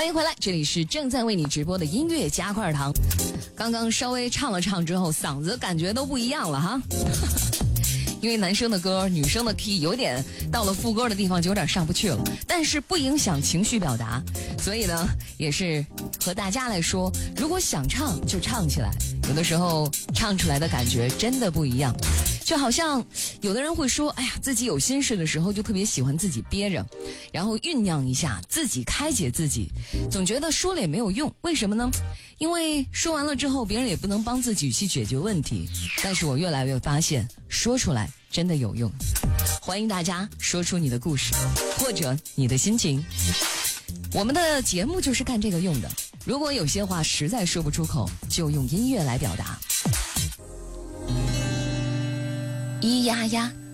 迎回来，这里是正在为你直播的音乐加块糖。刚刚稍微唱了唱之后，嗓子感觉都不一样了哈。因为男生的歌，女生的 key 有点到了副歌的地方就有点上不去了，但是不影响情绪表达，所以呢，也是和大家来说，如果想唱就唱起来，有的时候唱出来的感觉真的不一样。就好像有的人会说，哎呀，自己有心事的时候就特别喜欢自己憋着，然后酝酿一下，自己开解自己，总觉得说了也没有用。为什么呢？因为说完了之后，别人也不能帮自己去解决问题。但是我越来越发现，说出来真的有用。欢迎大家说出你的故事，或者你的心情。我们的节目就是干这个用的。如果有些话实在说不出口，就用音乐来表达。咿呀呀，